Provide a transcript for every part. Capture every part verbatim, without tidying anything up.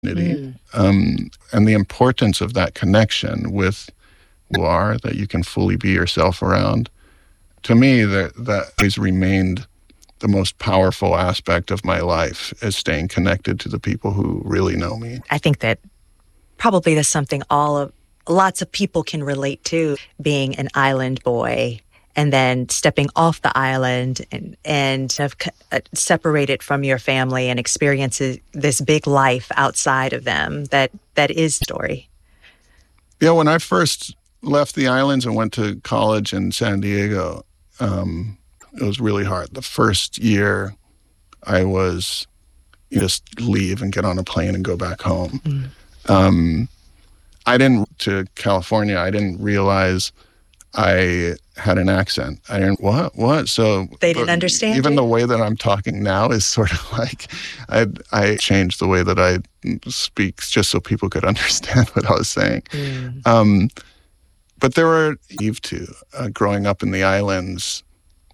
Mm. Um, and the importance of that connection with who you are, that you can fully be yourself around. To me, that, that always remained the most powerful aspect of my life, is staying connected to the people who really know me. I think that probably that's something all of lots of people can relate to, being an island boy and then stepping off the island and and have uh, separated from your family and experiences this big life outside of them. That that is the story. Yeah, when I first left the islands and went to college in San Diego, um, it was really hard. The first year, I was you just leave and get on a plane and go back home. Mm. Um, I didn't, to California, I didn't realize I had an accent. I didn't, what, what? So they didn't understand Even you? The way that I'm talking now is sort of like, I I changed the way that I speak just so people could understand what I was saying. Mm. Um, but there were, Eve too, uh, growing up in the islands,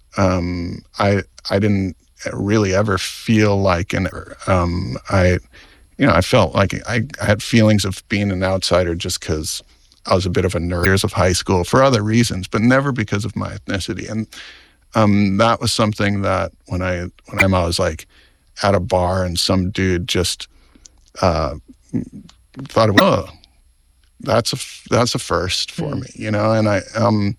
um, I I didn't really ever feel like an, um, I, you know, I felt like I, I had feelings of being an outsider just because I was a bit of a nerd years of high school for other reasons, but never because of my ethnicity. And um, that was something that when I when I'm, I was like at a bar and some dude just uh, thought, oh, that's a that's a first for mm. me, you know. And I um,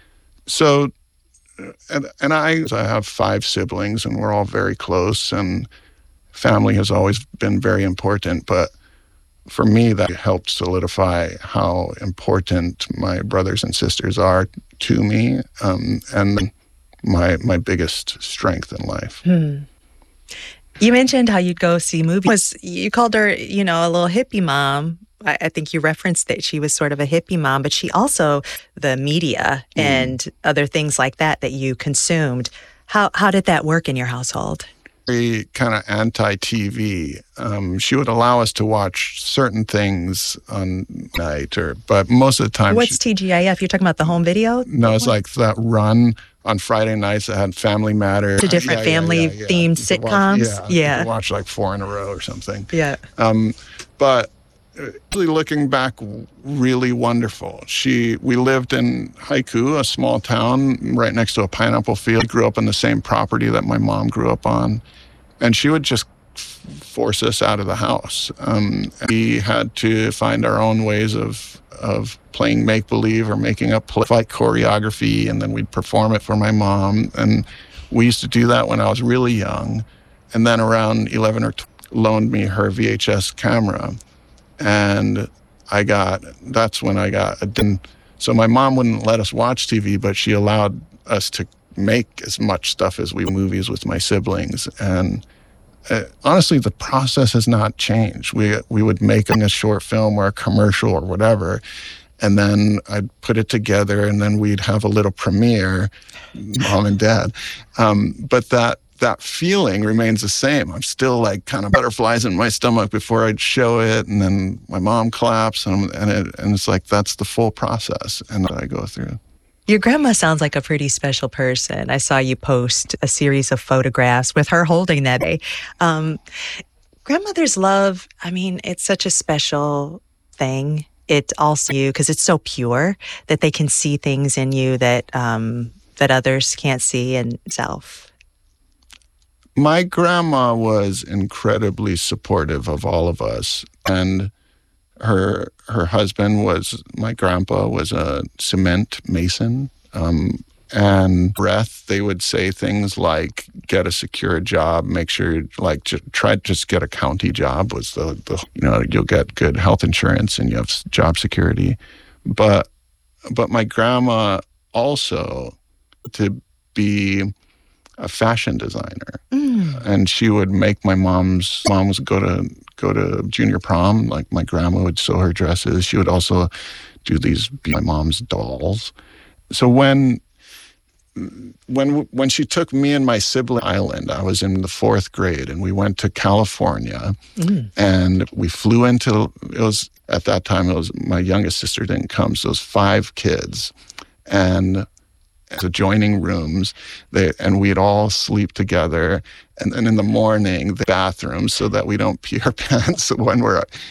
so and and I I have five siblings and we're all very close and family has always been very important, but for me, that helped solidify how important my brothers and sisters are to me, um, and my my biggest strength in life. Hmm. You mentioned how you'd go see movies. Was you called her, you know, a little hippie mom? I, I think you referenced that she was sort of a hippie mom, but she also the media mm. and other things like that that you consumed. How how did that work in your household? Very kind of anti-T V. Um, she would allow us to watch certain things on night, or but most of the time. What's she, T G I F? You're talking about the home video? No, it's like that run on Friday nights that had Family Matters. To different yeah, family yeah, yeah, yeah. themed sitcoms. Watch, yeah, yeah. You could watch like four in a row or something. Yeah. Um, but really looking back, really wonderful. She, we lived in Haiku, a small town right next to a pineapple field. I grew up on the same property that my mom grew up on. And she would just force us out of the house. Um, we had to find our own ways of of playing make-believe or making up fight choreography, and then we'd perform it for my mom. And we used to do that when I was really young. And then around eleven or twelve, loaned me her V H S camera. And I got, that's when I got, a, so my mom wouldn't let us watch T V, but she allowed us to make as much stuff as we movies with my siblings. And uh, honestly, the process has not changed. We we would make a short film or a commercial or whatever, and then I'd put it together, and then we'd have a little premiere, mom and dad. Um, but that that feeling remains the same. I'm still like kind of butterflies in my stomach before I'd show it, and then my mom claps, and and, it, and it's like that's the full process, and that I go through. Your grandma sounds like a pretty special person. I saw you post a series of photographs with her holding that day. Um, grandmother's love, I mean, it's such a special thing. It also you because it's so pure that they can see things in you that um, that others can't see in self. My grandma was incredibly supportive of all of us, and her her husband was, my grandpa was a cement mason, um, and breath, they would say things like, get a secure job, make sure, like, j- try to just get a county job was the, the, you know, you'll get good health insurance and you have job security. But, but my grandma also to be a fashion designer. Mm. And she would make my mom's, moms go to, go to junior prom. Like my grandma would sew her dresses. She would also do these, be my mom's dolls. So when, when, when she took me and my sibling island, I was in the fourth grade and we went to California mm. and we flew into, it was, at that time, it was, my youngest sister didn't come. So it was five kids and adjoining rooms, they, and we'd all sleep together. And then in the morning, the bathroom, so that we don't pee our pants when we're